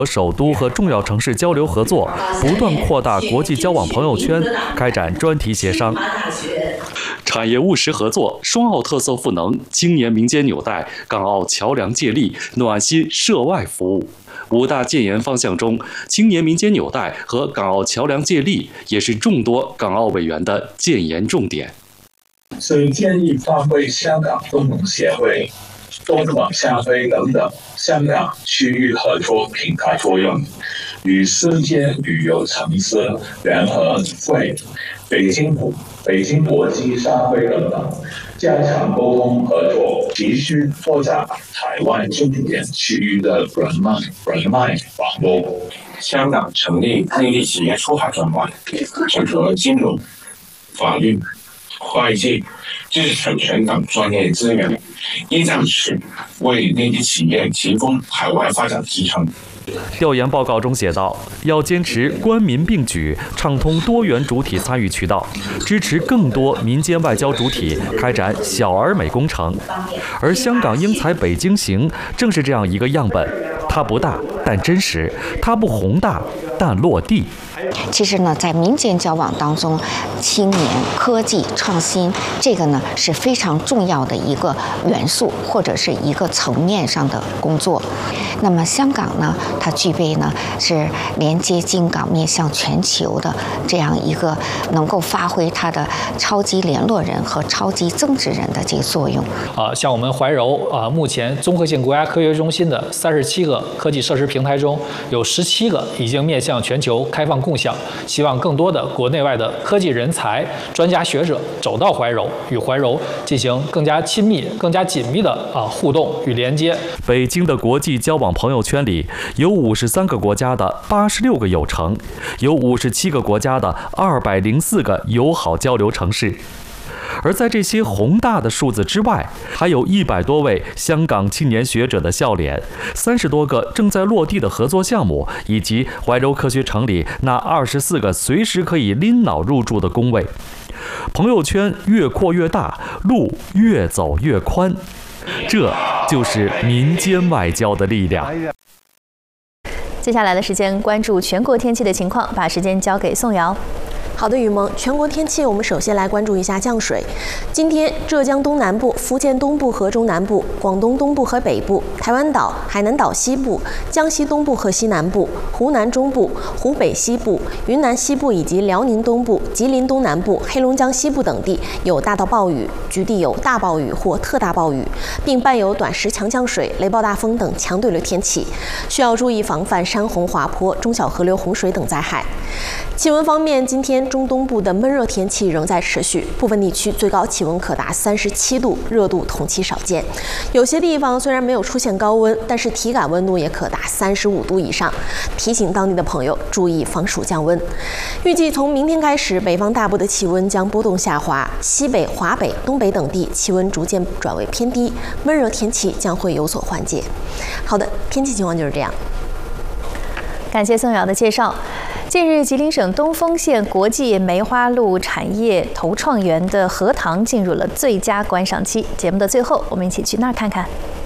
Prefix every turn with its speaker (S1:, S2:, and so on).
S1: 首都和重要城市交流合作，不断扩大国际交往朋友圈，开展专题协商。产业务实合作、双澳特色赋能、青年民间纽带、港澳桥梁借力、暖心涉外服务5大建言方向中，青年民间纽带和港澳桥梁借力也是众多港澳委员的建言重点。
S2: 所以建议发挥香港东盟协会、东盟下飞等等香港区域合作平台作用，与世界旅游城市联合会、北京国际商会等等加强沟通合作，急需拓展海外重点区域的人脉网络。
S3: 香港成立内地企业出海专办，整合金融、法律、会计、知识产权等专业资源，依仗此为内地企业提供海外发展支撑。
S1: 调研报告中写道，要坚持官民并举，畅通多元主体参与渠道，支持更多民间外交主体开展小而美工程。而香港英才北京行正是这样一个样本，它不大但真实，它不宏大但落地。
S4: 其实呢，在民间交往当中，青年、科技、创新，这个呢是非常重要的一个元素，或者是一个层面上的工作。那么香港呢，它具备呢是连接京港、面向全球的这样一个能够发挥它的超级联络人和超级增值人的这个作用。
S5: 像我们怀柔目前综合性国家科学中心的37个科技设施平台中，有17个已经面向全球开放共享，希望更多的国内外的科技人才、专家学者走到怀柔，与怀柔进行更加亲密、更加紧密的互动与连接。
S1: 北京的国际交往朋友圈里，有53个国家的86个友城，有57个国家的204个友好交流城市。而在这些宏大的数字之外，还有100多位香港青年学者的笑脸，30多个正在落地的合作项目，以及怀柔科学城里那24个随时可以拎脑入住的工位。朋友圈越扩越大，路越走越宽，这就是民间外交的力量。
S6: 接下来的时间关注全国天气的情况，把时间交给宋瑶。
S7: 好的，雨萌，全国天气我们首先来关注一下降水。今天，浙江东南部、福建东部和中南部、广东东部和北部、台湾岛、海南岛西部、江西东部和西南部、湖南中部、湖北西部、云南西部以及辽宁东部、吉林东南部、黑龙江西部等地有大到暴雨，局地有大暴雨或特大暴雨，并伴有短时强降水、雷暴大风等强对流天气，需要注意防范山洪、滑坡、中小河流洪水等灾害。气温方面，今天中东部的闷热天气仍在持续，部分地区最高气温可达37度，热度同期少见。有些地方虽然没有出现高温，但是体感温度也可达35度以上，提醒当地的朋友注意防暑降温。预计从明天开始，北方大部的气温将波动下滑，西北、华北、东北等地气温逐渐转为偏低，闷热天气将会有所缓解。好的，天气情况就是这样。
S6: 感谢宋瑶的介绍。近日，吉林省东丰县国际梅花鹿产业投创园的荷塘进入了最佳观赏期。节目的最后，我们一起去那儿看看。